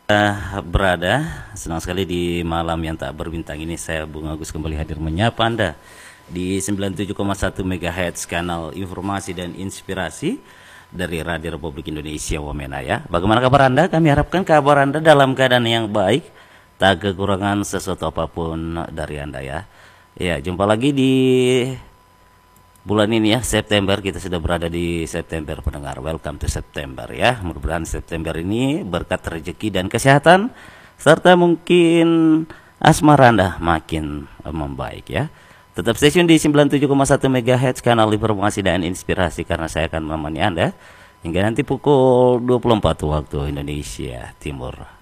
berada. Senang sekali di malam yang tak berbintang ini saya Bung Agus kembali hadir menyapa Anda di 97,1 MHz kanal informasi dan inspirasi dari Radio Republik Indonesia Wamena ya. Bagaimana kabar Anda? Kami harapkan kabar Anda dalam keadaan yang baik, tak kekurangan sesuatu apapun dari Anda ya. Ya, jumpa lagi di bulan ini ya, September. Kita sudah berada di September pendengar. Welcome to September ya. Mudah-mudahan September ini berkat rezeki dan kesehatan serta mungkin asmara Anda makin membaik ya. Tetap stay tune di 97,1 MHz kanal informasi dan inspirasi karena saya akan menemani Anda hingga nanti pukul 24 waktu Indonesia Timur.